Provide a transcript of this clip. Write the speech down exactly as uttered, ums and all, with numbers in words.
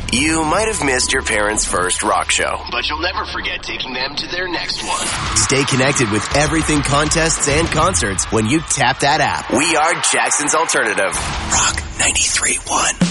You might have missed your parents' first rock show, but you'll never forget taking them to their next one. Stay connected with everything contests and concerts when you tap that app. We are Jackson's Alternative. Rock ninety-three point one.